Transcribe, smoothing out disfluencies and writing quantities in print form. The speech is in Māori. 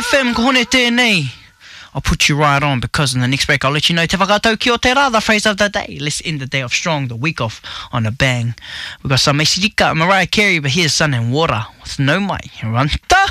FM, ko hone tēnei. I'll put you right on because in the next break I'll let you know te whakatau ki o te rā, the phrase of the day. Let's end the day off strong, the week off on a bang. We've got some Mesirika, Mariah Carey, but here's Sun and Water with No Mai. Run.